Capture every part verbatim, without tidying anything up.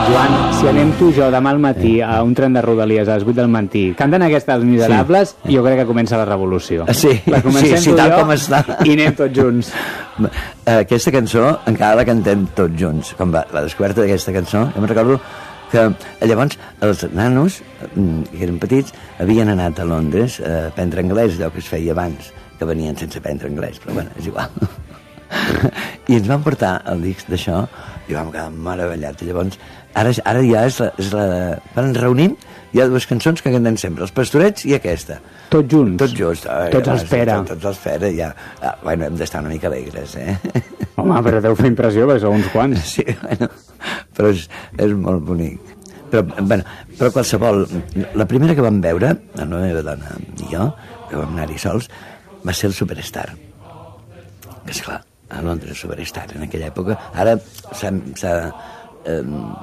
Joan, si anem tu i jo demà al matí a un tren de Rodalies a les vuit del matí, canten aquestes Miserables, sí. Jo crec que comença la revolució. Sí, la comencem sí, sí, tal com està. I anem tots junts. Aquesta cançó encara la cantem tots junts. Com va, la descoberta d'aquesta cançó, jo me'n recordo que llavors els nanos, que eren petits, havien anat a Londres a aprendre anglès, allò que es feia abans, que venien sense aprendre anglès, però bueno, és igual. I ens van portar el disc d'això i vam quedar meravellats. Llavors, ara, ara ja és la, és la... Quan ens reunim, hi ha dues cançons que cantem sempre, Els Pastorets i aquesta. Tots junts? Tots junts. Ai, tots els Pere. Tots, tots els Pere, ja. Ah, bueno, hem d'estar una mica alegres, eh? Home, però deu fer impressió, perquè sou uns quants. Sí, bueno, però és, és molt bonic. Però, bueno, però qualsevol... La primera que vam veure, la meva dona i jo, que vam anar-hi sols, va ser el Superstar. Que esclar, a Londres Superstar en aquella època. Ara s'ha... Eh,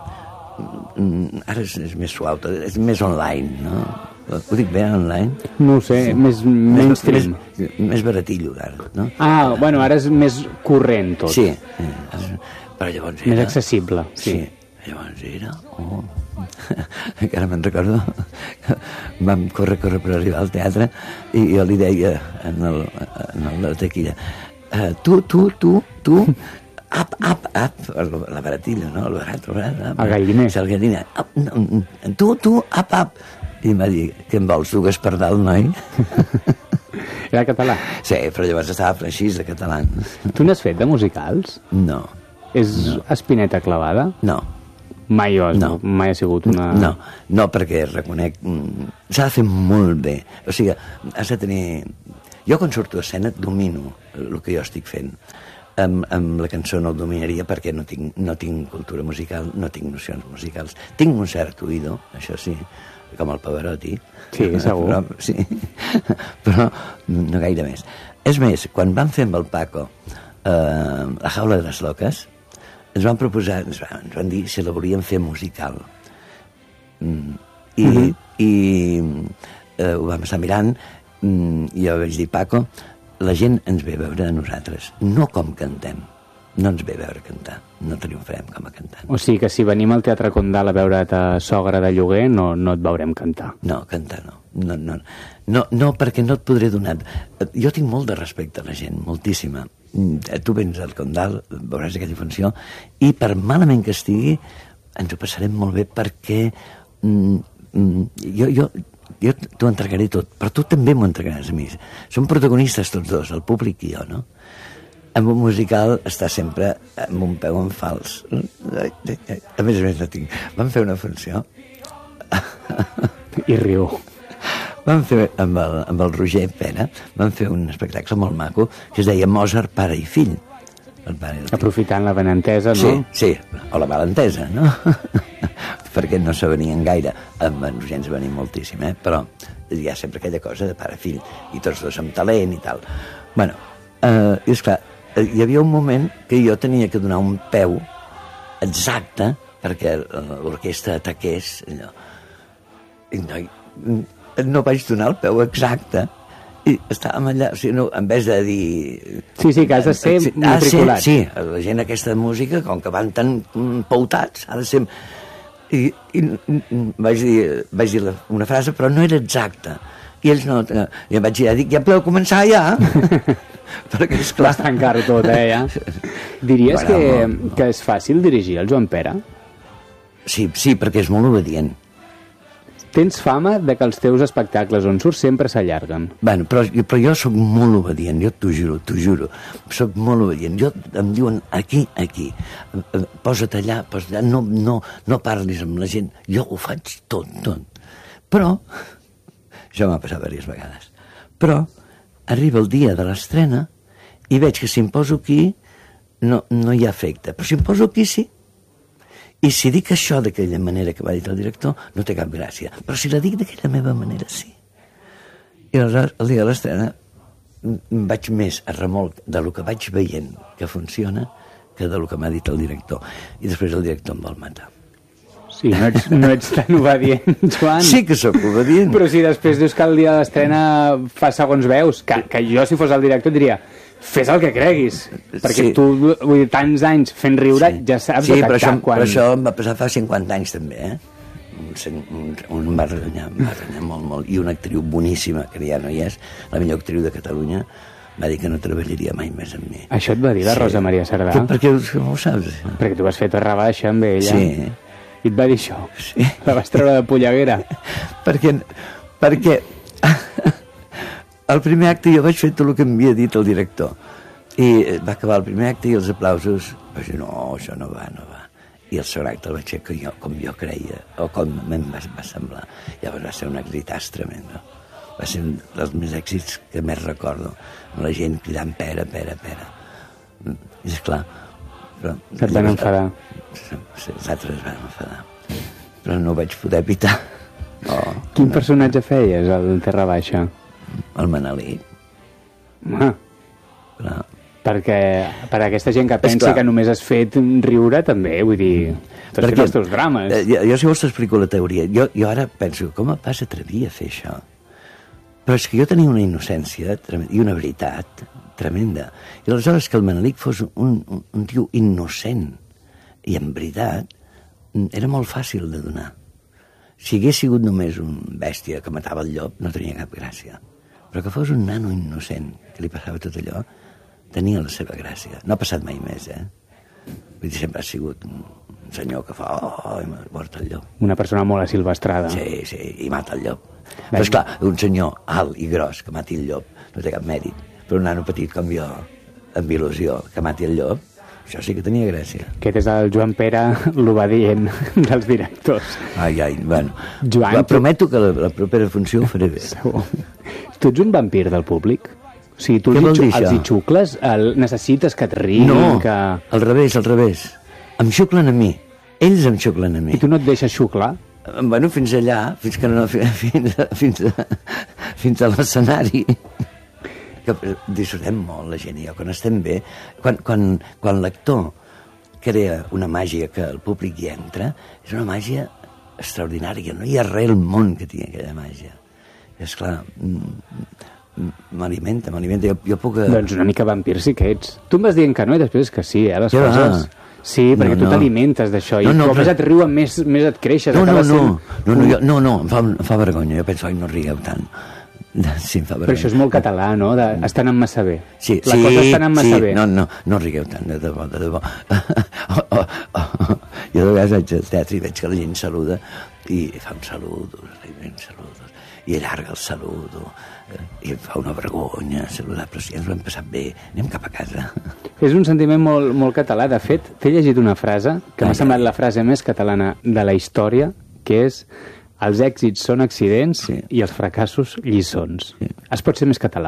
ara és, és més suau, és més online, no? Ho dic bé, online? No ho sé, sí. més mainstream. Més, més baratillo, ara, no? Ah, bueno, ara és més corrent tot. Sí, però llavors era... Més accessible, sí. sí. Llavors era... Oh. Encara me'n recordo. Vam córrer, córrer per arribar al teatre i jo li deia en el, en el, la taquilla uh, tu, tu, tu, tu ap, ap, ap, la baratilla, no? El barat, el barat, ap, el galliner. El galliner. Ap, no, tu, tu, ap, ap. I em va dir, què em vols, tu, Gaspardal, noi? Era català? Sí, però llavors estava així de català. Tu n'has fet de musicals? No. És no. espineta clavada? No. Mai, has, no. mai ha sigut una... No, no, perquè reconec... S'ha de fer molt bé. O sigui, has de tenir... Jo quan surto a escena domino el que jo estic fent. Amb, amb la cançó no el dominaria perquè no tinc, no tinc cultura musical, no tinc nocions musicals. Tinc un cert oïdo, això sí, com el Pavarotti. Sí, segur. Però, sí, però no gaire més. És més, quan van fer amb el Paco eh, La jaula de les loques, ens van proposar, ens van, ens van dir si la volíem fer musical. Mm, I, mm-hmm. i eh, ho vam estar mirant, mm, i jo vaig dir, Paco, la gent ens ve a veure a nosaltres, no com cantem, no ens ve a veure cantar, no triomfarem com a cantant. O sigui que si venim al Teatre Condal a veure't a Sogra de lloguer, no, no et veurem cantar. No, cantar no. No, no, no, no, perquè no et podré donar... Jo tinc molt de respecte a la gent, moltíssima. Tu vens al Condal, veuràs aquella funció, i per malament que estigui, ens ho passarem molt bé perquè mm, mm, jo, jo, jo t'ho entregaré tot, però tu també m'ho entregaràs a mi. Som protagonistes tots dos, el públic i jo, no? Amb un musical està sempre amb un peu en fals. A més a més no tinc. Vam fer una funció... I riu. Vam fer amb el, amb el Roger Pera, vam fer un espectacle molt maco que es deia Mozart, pare i fill. El pare i el fill. Aprofitant la benentesa, no? Sí, sí, o la valentesa, no? Perquè no se venien gaire. Amb en Roger ens venim moltíssim, eh? Però hi ha sempre aquella cosa de pare i fill, i tots dos amb talent i tal. Bueno, eh, i esclar, hi havia un moment que jo tenia que donar un peu exacte perquè l'orquestra ataqués allò. I no, no vaig donar el peu exacte i estàvem allà, o sigui, no, en vez de dir... Sí, sí, que has de ser matriculat. Sí, la gent aquesta música, com que van tan pautats, ha de ser... I, i vaig dir, vaig dir una frase, però no era exacta. I ells no... I em vaig dir, dic, ja podeu començar ja? Perquè, esclar... Vas tancar-ho tot, eh, ja? Diries bueno, que, no, no. que és fàcil dirigir el Joan Pere? Sí, sí, perquè és molt obedient. Tens fama de que els teus espectacles on surts sempre s'allarguen. Bueno, però, però jo sóc molt obedient, jo t'ho juro, t'ho juro. Sóc molt obedient. Jo em diuen aquí, aquí. Posa't allà, posa't allà. No, no, no parlis amb la gent. Jo ho faig tot, tot. Però, això m'ha passat diverses vegades, però arriba el dia de l'estrena i veig que si em poso aquí no, no hi ha efecte. Però si em poso aquí sí. I si dic això d'aquella manera que va dir el director, no té cap gràcia. Però si la dic d'aquella meva manera, sí. I aleshores, el dia de l'estrena, vaig més a remolc de lo que vaig veient que funciona que de lo que m'ha dit el director. I després el director em vol matar. Sí, no ets, no ets tan obedient, Joan. Sí que sóc obedient. Però si després dius que el dia de l'estrena fa segons veus, que, que jo si fos el director diria... fes el que creguis, perquè Sí. tu, vull dir, tants anys fent riure, sí. ja saps sí, detectar però això, quan... però això em va passar fa cinquanta anys també, eh? Un, un, un em va renyar, em va renyar molt, molt. I una actriu boníssima, que ja no hi és, la millor actriu de Catalunya, va dir que no treballaria mai més amb mi. Això et va dir la Sí. Rosa Maria Cerdà? Que, perquè ho, ho saps? Perquè tu vas fer torra baixa amb ella. Sí. I et va dir això? Sí. La vas treure de polleguera? perquè, perquè al primer acte jo vaig fer tot el que m'havia dit el director. I va acabar el primer acte i els aplausos, vaig dir, no, això no va, no va. I el segon acte el vaig fer que jo, com jo creia, o com em va, va semblar. Llavors va ser un èxit tremendo. Va ser un dels més èxits que més recordo. Amb la gent cridant pera, pera, pera. I esclar... Però, Et van enfadar. Sí, els altres es van enfadar. Però no ho vaig poder evitar. Oh, Quin personatge feies, el Terra Baixa? el Manelí. Ah, Però... perquè per a aquesta gent que pensa clar. que només has fet riure, també, vull dir, tu has fet els teus drames. Eh, jo, jo si vols t'explico la teoria. Jo, jo ara penso, com em vas atrevir a fer això? Però és que jo tenia una innocència tremenda, i una veritat tremenda. I aleshores que el Manelic fos un, un, un tio innocent i en veritat, era molt fàcil de donar. Si hagués sigut només un bèstia que matava el llop, no tenia cap gràcia. Però que fos un nano innocent, que li passava tot allò, tenia la seva gràcia. No ha passat mai més, eh? Vull dir, sempre ha sigut un senyor que fa, oh, i mort el llop. Una persona molt asilvestrada. Sí, sí, i mata el llop. Però esclar, un senyor alt i gros que mati el llop no té cap mèrit. Però un nano petit com jo, amb il·lusió, que mati el llop, això sí que tenia gràcia. Aquest és el Joan Pere l'obedient dels directors. Ai, ai, bueno. Joan, Va, prometo que la, la propera funció ho faré bé. Segur. Tu ets un vampir del públic? O sigui, tu Què els, vol dir, hi, els això? hi xucles? El, necessites que et riguin? No, Que... al revés, al revés. Em xuclen a mi. Ells em xuclen a mi. I tu no et deixes xuclar? Bueno, fins allà, fins que no... Fins, a, fins, a, fins a l'escenari. Que disfrutem molt, la gent i jo, quan estem bé. Quan, quan, quan l'actor crea una màgia que el públic hi entra, és una màgia extraordinària. No hi ha res al món que tingui aquella màgia. I esclar, m'alimenta, m'alimenta. Jo, jo puc... Doncs una mica vampir sí que ets. Tu em vas dient que no i després que sí, eh, les Què va? coses. Sí, perquè No, tu no. t'alimentes d'això i No, no, com però- més et riuen, més, més et creixes. No, no, acabes no, sent- no, no, jo, no, no, em fa, em fa vergonya. Jo penso, ai, no rigueu tant. Sí, em fa vergonya. Però això és molt català, no? De, estan en massa bé. Sí, La sí, cosa estan en massa sí. bé. No, no, no rigueu tant, de debò, de debò. oh, oh, oh. Jo de vegades vaig al teatre i veig que la gent saluda i fa un saludo, un saludo, i allarga el saludo, i em fa una vergonya saludar, però si ja ens ho hem passat bé, anem cap a casa. És un sentiment molt, molt català. De fet, t'he llegit una frase que m'ha Ai, semblat ai. la frase més catalana de la història, que és: els èxits són accidents Sí. i els fracassos lliçons. Sí. Es pot ser més català?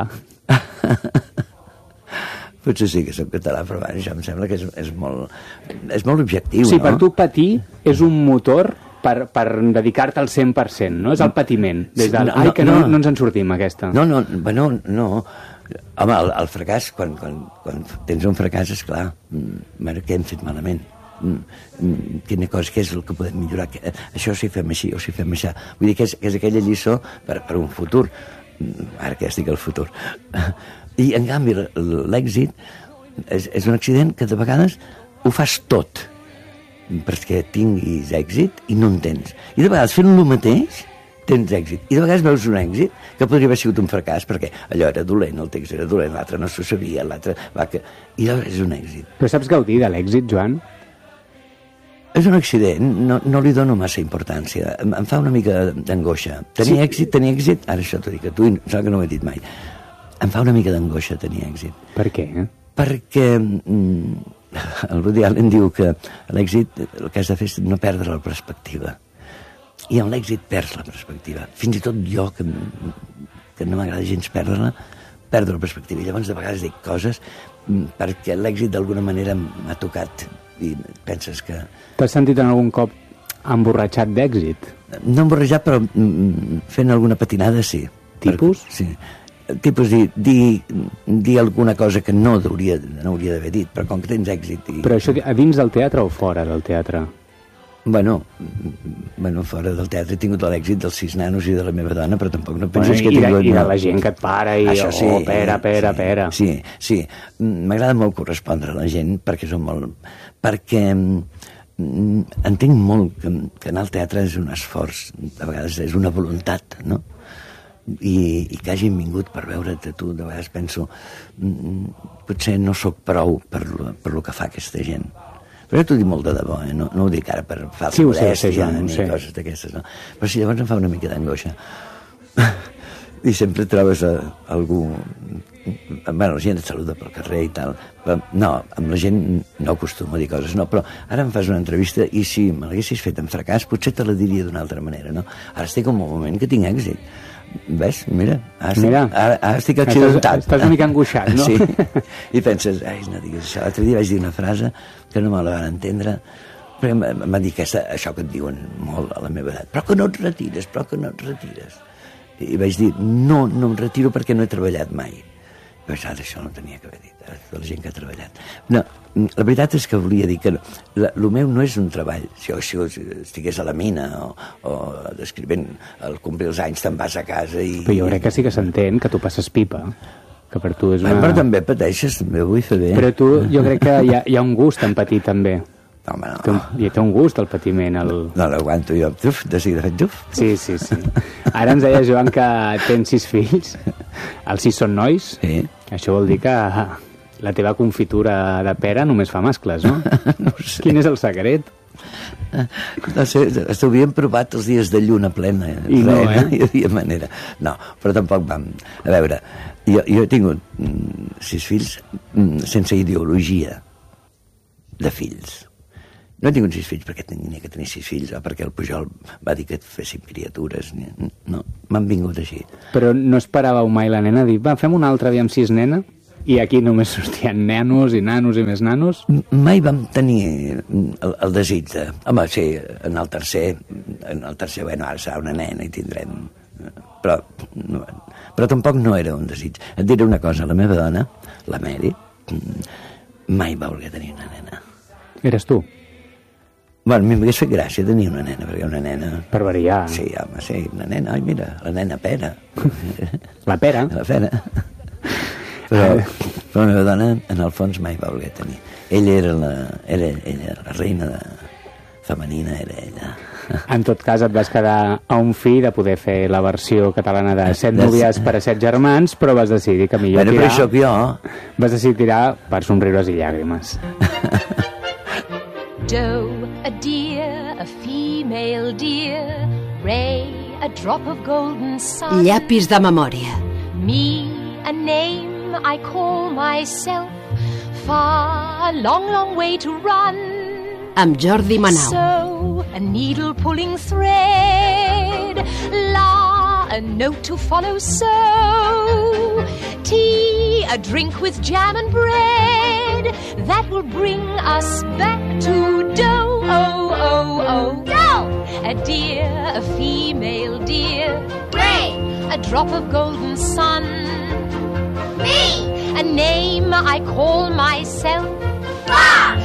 Potser sí que soc català, però bueno, això em sembla que és, és, molt, és molt objectiu, Sí, no? per tu patir és un motor per, per dedicar-te al cent per cent, no? És el patiment. Des del, No, ai, no, que no, no. no ens en sortim, aquesta. No, no, bueno, no. Home, el, el fracàs, quan, quan, quan tens un fracàs, esclar, mm, bueno, què hem fet malament? Mm, mm, quina cosa, què és el que podem millorar? Que, eh, això si fem així o si fem això. Vull dir que és, que és aquella lliçó per, per un futur. Mm, ara que ja estic al futur. I, en canvi, l'èxit és, és un accident que de vegades ho fas tot perquè tinguis èxit i no en tens. I de vegades fent el mateix tens èxit. I de vegades veus un èxit que podria haver sigut un fracàs perquè allò era dolent, el text era dolent, l'altre no s'ho sabia, l'altre va que... I llavors és un èxit. Però saps gaudir de l'èxit, Joan? És un accident, no, no li dono massa importància. Em, em fa una mica d'angoixa. Tenir Sí. èxit, tenir èxit... Ara això t'ho dic a tu, em sembla que no ho he dit mai. Em fa una mica d'angoixa tenir èxit. Per què? Eh? Perquè mm, el Woody Allen diu que l'èxit el que has de fer és no perdre la perspectiva. I amb l'èxit perds la perspectiva. Fins i tot jo, que, que no m'agrada gens perdre-la, perdo la perspectiva. I llavors de vegades dic coses mm, perquè l'èxit d'alguna manera m'ha tocat i penses que... T'has sentit en algun cop emborratxat d'èxit? No emborrejat, però mm, fent alguna patinada, sí. Tipus? Per, sí. Tipus dir, dir, dir alguna cosa que no hauria, no hauria d'haver dit, però com que tens èxit... I... Però això a dins del teatre o fora del teatre? Bueno, bueno, fora del teatre he tingut l'èxit dels sis nanos i de la meva dona, però tampoc no penses bueno, que he tingut... I de, i de la gent que et para i Això sí, oh, pera, pera, sí, pera. Sí, sí. M'agrada molt correspondre a la gent perquè són molt... perquè mm, entenc molt que, que anar al teatre és un esforç, a vegades és una voluntat, no? I, i que hagin vingut per veure't a tu, de vegades penso mm, potser no sóc prou per, per lo que fa aquesta gent. Però jo t'ho dic molt de debò, eh? no, no ho dic ara per falsa sí, modèstia, sé, ni sé. coses d'aquestes, no? Però si llavors em fa una mica d'angoixa. I sempre trobes a, algú... Bueno, la gent et saluda pel carrer i tal, però no, amb la gent no acostumo a dir coses, no, però ara em fas una entrevista i si me l'haguessis fet en fracàs potser te la diria d'una altra manera, no? Ara estic en un moment que tinc èxit. Ves? Mira, ara estic, Mira, ara, ara estic accidentat. Estàs, estàs una mica angoixat, no? Sí, i penses, ai, no digues això. L'altre dia vaig dir una frase que no me la van entendre, però m'ha dit aquesta, això que et diuen molt a la meva edat, però que no et retires, però que no et retires. I vaig dir, no, no em retiro perquè no he treballat mai. I vaig dir, ara això no tenia que haver dit, ara, tota la gent que ha treballat. No, la veritat és que volia dir que el meu no és un treball. Si jo, si jo estigués a la mina o, o descrivint el complir els anys te'n vas a casa i... Però jo crec que sí que s'entén que tu passes pipa, que per tu és una... Però també pateixes, també vull fer bé. Però tu, jo crec que hi ha, hi ha un gust en patir també. No, home, no. Té un, hi té un gust el patiment. El... No l'aguanto jo, tuf, de seguida fet tuf. Sí, sí, sí. Ara ens deia Joan que tens sis fills, els sis són nois, sí. Això vol dir que la teva confitura de pera només fa mascles, no? No ho sé. Quin és el secret? No sé, ho havíem provat els dies de lluna plena. I no, eh? No hi havia manera. No, però tampoc vam... A veure, jo, jo he tingut mm, sis fills mm, sense ideologia de fills. No he tingut sis fills perquè tenia que tenir sis fills o perquè el Pujol va dir que et fessin criatures. No, m'han vingut així. Però no esperàveu mai la nena dir, va, fem una altra, aviam si és nena? I aquí només sortien nanos i nanos i més nanos? Mai vam tenir el, el desig de... Home, sí, en el tercer, en el tercer, bueno, ara serà una nena i tindrem... Però, no, però tampoc no era un desig. Et diré una cosa, la meva dona, la Mary, mai va voler tenir una nena. Eres tu? Bueno, a mi m'hagués fet gràcia tenir una nena, perquè una nena... Per variar. Sí, home, sí, una nena, ai, mira, la nena Pera. La Pera? La Pera. Però, però la meva dona, en el fons, mai va voler tenir. Ella era la, era, ella, la reina de, femenina, era ella. En tot cas, et vas quedar a un fi de poder fer la versió catalana de Set núvies per a set germans, però vas decidir que millor bueno, tirar... Però això que jo... Vas decidir tirar per somriures i llàgrimes. Doe, a deer, a female deer, Ray, a drop of golden sun. Llapis de memòria. Me, a name I call myself, far, a long, long way to run. Amb Jordi Manau. So, a needle pulling thread, la, a note to follow, so, tea, a drink with jam and bread, that will bring us back to dough, oh, oh, oh, dough. A deer, a female deer, Ray, a drop of golden sun. Me, a name I call myself, Far,